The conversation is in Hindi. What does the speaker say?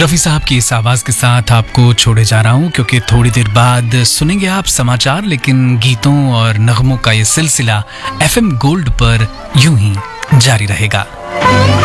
रफ़ी साहब की इस आवाज़ के साथ आपको छोड़े जा रहा हूँ, क्योंकि थोड़ी देर बाद सुनेंगे आप समाचार, लेकिन गीतों और नगमों का ये सिलसिला FM गोल्ड पर यूं ही जारी रहेगा।